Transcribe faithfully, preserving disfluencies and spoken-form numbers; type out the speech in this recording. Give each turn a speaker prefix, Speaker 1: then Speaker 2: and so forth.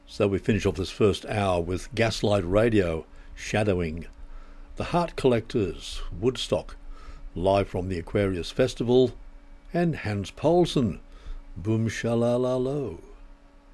Speaker 1: So we finish off this first hour with Gaslight Radio, Shadowing. The Heart Collectors, Woodstock, live from the Aquarius Festival. And Hans Poulsen, Boom Shalalalo.